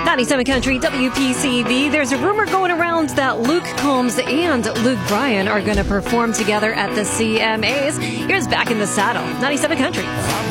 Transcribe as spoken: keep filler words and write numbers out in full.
ninety-seven Country W P C V. There's a rumor going around that Luke Combs and Luke Bryan are going to perform together at the C M As. Here's Back in the Saddle, ninety-seven Country.